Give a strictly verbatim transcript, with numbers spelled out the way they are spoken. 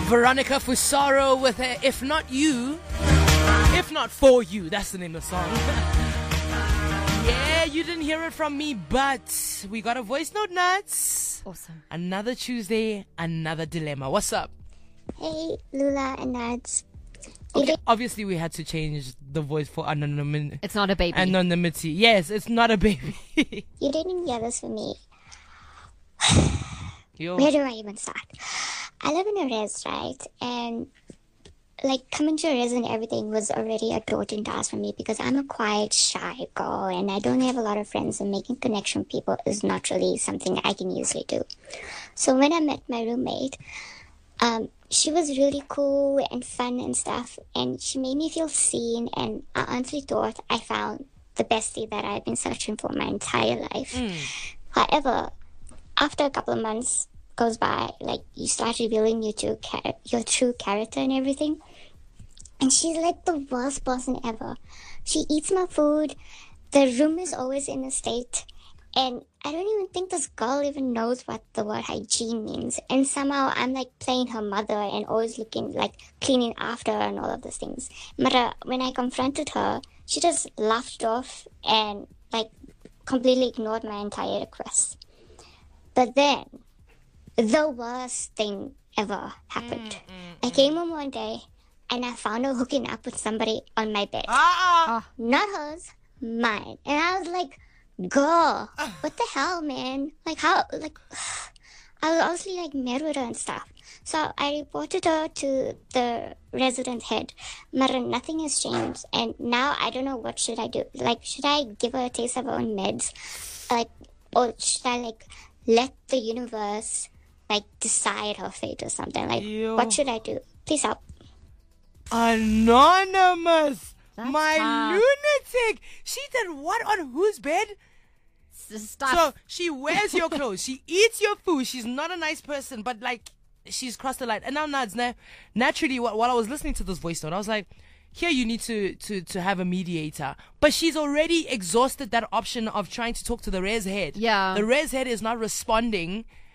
Veronica Fusaro with a If Not You, If Not For You. That's the name of the song. Yeah, you didn't hear it from me, but we got a voice note, Nuts. Awesome. Another Tuesday, another dilemma. What's up? Hey, Lula and Nuts. Okay, obviously we had to change the voice for anonymity. It's not a baby. Anonymity. Yes, it's not a baby. You didn't hear this from me. Yo. Where do I even start? I live in a res, right? And like coming to a res and everything was already a daunting task for me because I'm a quiet, shy girl and I don't have a lot of friends, and making connection with people is not really something I can usually do. So when I met my roommate, um, she was really cool and fun and stuff, and she made me feel seen, and I honestly thought I found the bestie that I've been searching for my entire life. Mm. However, after a couple of months goes by, like you start revealing your true char- your true character and everything, and she's like the worst person ever. She eats my food. The room is always in a state, and I don't even think this girl even knows what the word hygiene means. And somehow I'm like playing her mother and always looking like cleaning after her and all of those things. But uh, when I confronted her, she just laughed it off and like completely ignored my entire request. But then, the worst thing ever happened. Mm, mm, I came home one day and I found her hooking up with somebody on my bed. Ah! Not hers, mine. And I was like, girl, what the hell, man? Like, how, like, I was obviously like married with her and stuff. So I reported her to the resident head, but nothing has changed. And now I don't know what should I do. Like, should I give her a taste of her own meds? Like, or should I, like, let the universe, like, decide her fate or something? Like, Ew. what should I do? Please help. Anonymous! That's My tough. lunatic! She did what on whose bed? Stuff. So she wears your clothes, she eats your food, she's not a nice person, but like she's crossed the line. And now Nads, now, naturally wh- while I was listening to this voice note, I was like, here you need to, to, to have a mediator. But she's already exhausted that option of trying to talk to the res head. Yeah. The res head is not responding